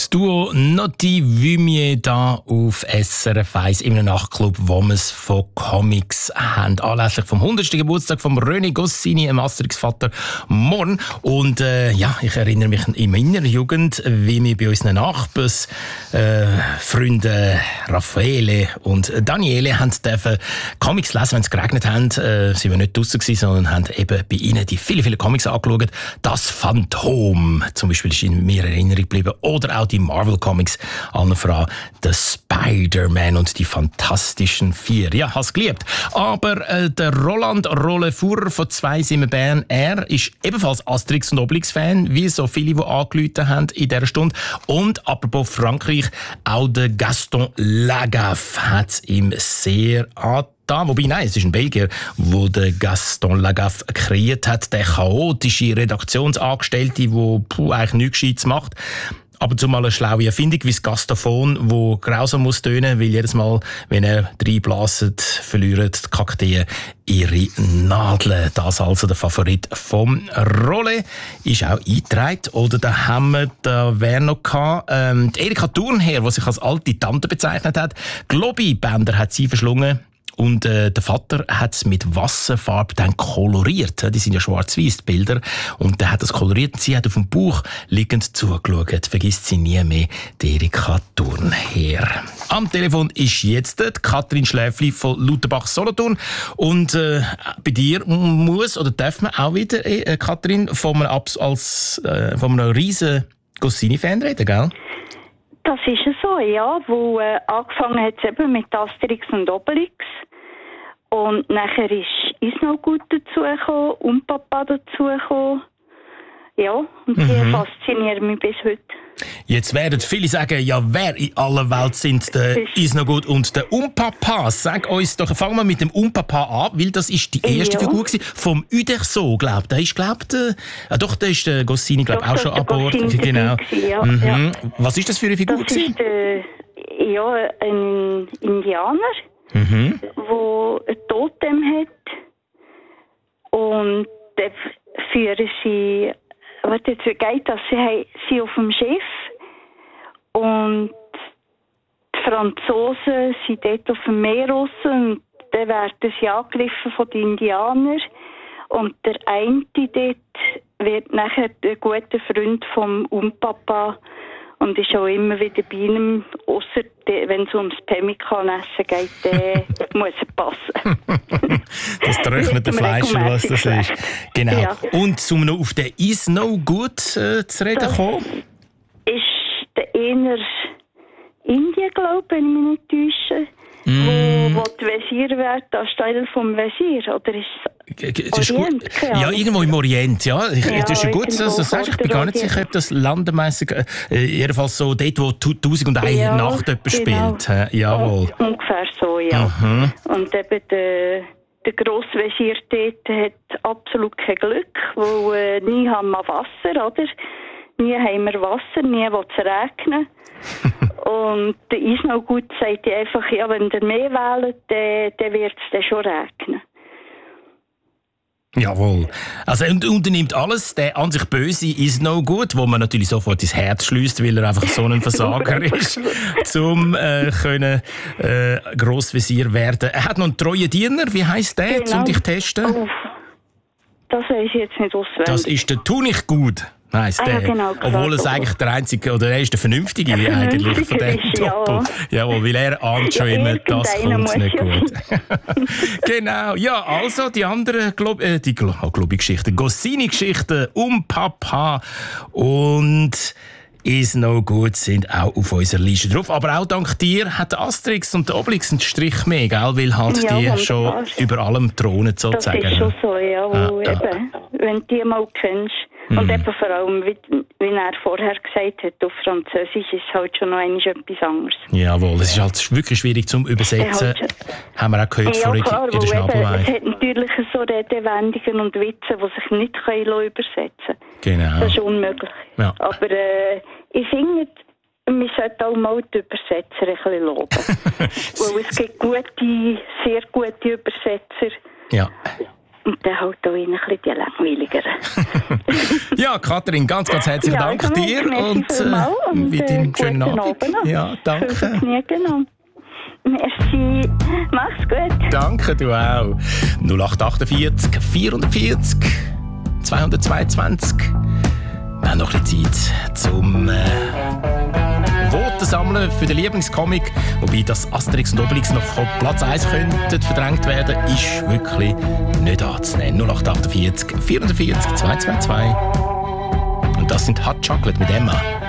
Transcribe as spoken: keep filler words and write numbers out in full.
Das Duo Notti Vumier da auf S R F eins im Nachtclub, wo wir es von Comics haben. Anlässlich vom hundertsten Geburtstag von René Goscinny, einem Asterix-Vater, morgen. Und äh, ja, ich erinnere mich in meiner Jugend, wie wir bei unseren Nachbars äh, Freunde Raffaele und Daniele haben dürfen Comics lesen, wenn es geregnet haben. Äh, sie waren nicht draussen gewesen, sondern haben eben bei ihnen die viele, viele Comics angeschaut. Das Phantom zum Beispiel ist in mir in Erinnerung geblieben. Oder auch die Marvel-Comics, allen voran der Spider-Man und die Fantastischen Vier. Ja, hast geliebt. Aber äh, der Roland Rollefuhr von zwei Simmen Bern, er ist ebenfalls Asterix- und Obelix-Fan, wie so viele, die angerufen haben in dieser Stunde. Und apropos Frankreich, auch der Gaston Lagaffe hat es ihm sehr angetan. Da, wobei, nein, es ist ein Belgier, wo der Gaston Lagaffe kreiert hat, der chaotische Redaktionsangestellte, der puh, eigentlich nichts Gescheites macht. Aber zumal eine schlaue Erfindung wie das Gastaphon, wo grausam muss tönen, weil jedes Mal, wenn er reinblasen, verlieren die Kakteen ihre Nadeln. Das also der Favorit vom Rolle. Ist auch eingetragen. Oder da haben wir da wer noch gehabt? Ähm, die Erika Thurnherr, die sich als alte Tante bezeichnet hat. Globi-Bänder hat sie verschlungen. Und äh, der Vater hat es mit Wasserfarbe dann koloriert. Die sind ja schwarz-weiß, die Bilder. Und der hat das koloriert. Sie hat auf dem Bauch liegend zugeschaut. Vergisst sie nie mehr, die Erika Thurnherr. Am Telefon ist jetzt die Katrin Schläfli von Lauterbach-Solothurn. Und äh, bei dir muss oder darf man auch wieder, äh, Katrin, von einem, als, äh, von einem riesen Goscinny-Fan reden, gell? Das ist es so, ja. Wo äh, angefangen hat es eben mit Asterix und Obelix. Und nachher ist Isnogut dazugekommen und Papa dazugekommen. Ja, und die mhm. faszinieren mich bis heute. Jetzt werden viele sagen, ja, wer in aller Welt sind der Isnogut und der Umpapa? Sag uns doch, fangen wir mit dem Umpapa an, weil das ist die erste ja. Figur gewesen, vom Uderso, glaube ich. Der ist, glaube ich, äh, doch, der ist der Goscinny, glaube ich, auch schon an Bord. Genau. Gewesen, ja. Mhm. Ja. Was ist das für eine Figur das gewesen? Ist, äh, ja, ein Indianer, mhm. wo ein Totem hat. Und dann führen sie... Warte, jetzt geht das. Sie sind auf dem Schiff und die Franzosen sind dort auf dem Meer raus und dann werden sie angegriffen von den Indianern. Und der eine dort wird nachher ein guter Freund vom Umpapa und ist auch immer wieder bei ihm, ausser wenn es ums Pemmikan-Essen geht, dann muss er passen. Das trocknete Fleisch, was das ist. Genau. Ja. Und um noch auf den Isnogut äh, zu reden das kommen? Ist der eher Indien, glaube ich, wenn ich mich nicht täusche. Mm. Wo, wo die Wesir wird anstelle vom Wesir, oder ist es Orient? Ist gut. Ja, irgendwo im Orient, ja. Ich, ja das ist gut, dass du sagst. Ich bin gar nicht sicher, ob das landemässig, äh, jedenfalls so dort, wo tausend und eine ja, Nacht jemand genau. spielt. Äh, jawohl. Und ungefähr so, ja. Mhm. Und eben der, der Grosswesir dort hat absolut kein Glück, weil äh, nie haben wir Wasser, oder? Nie haben wir Wasser, nie will es regnen. Und der Isnogut sagt einfach, ja, wenn ihr mehr wählt, dann, dann wird es dann schon regnen. Jawohl. Also er unternimmt alles, der an sich böse Isnogut, wo man natürlich sofort ins Herz schließt, weil er einfach so ein Versager ist, zum äh, können äh, Grossvisier werden. Er hat noch einen treuen Diener, wie heisst der, genau. um dich zu testen? Oh, das weiß ich jetzt nicht auswendig. Das ist der Tunichgut. Heisst ah, der. Ja, genau, obwohl es eigentlich der einzige, oder er ist der Vernünftige der eigentlich von dem Doppel. Ja. Jawohl, weil er ahnt schon ja, immer, das kommt nicht gut. Genau, ja, also die anderen Glo- äh, die Glo- oh, Globi-Geschichten, Goscinny-Geschichten um Papa und Is No Good sind auch auf unserer Liste drauf. Aber auch dank dir hat Asterix und der Obelix einen Strich mehr, gell? Weil halt ja, die wunderbar. Schon über allem thronen, sozusagen. Das ist schon so, ja. Wo ja. Eben, wenn du die mal kennst. Mhm. Und eben vor allem, wie, wie er vorher gesagt hat, auf Französisch ist es halt schon noch einmal etwas anderes. Jawohl, es ist halt wirklich schwierig zum Übersetzen. Halt haben wir auch gehört ja, vorhin klar, in der Schnabelweide. Es hat natürlich so Redewendungen und Witze, die sich nicht übersetzen können. Genau. Das ist unmöglich. Ja. Aber äh, ich finde, wir sollten auch mal die Übersetzer ein bisschen loben. Weil es gibt gute, sehr gute Übersetzer. Ja. Und dann halt auch ein bisschen die langweiligeren. Ja, Katrin, ganz, ganz herzlichen ja, Dank also, dir und, äh, und wieder einen schönen Abend. Abend noch. Ja, danke. Genau. Merci. Mach's gut. Danke, du auch. null acht achtundvierzig vierundvierzig zweihundertzweiundzwanzig. Wir haben noch ein bisschen Zeit zum äh, Voten sammeln für den Lieblingscomic. Wobei das Asterix und Obelix noch von Platz eins könnten verdrängt werden, ist wirklich nicht anzunehmen. null acht achtundvierzig vierundvierzig zweihundertzweiundzwanzig. Und das sind Hot Chocolate mit Emma.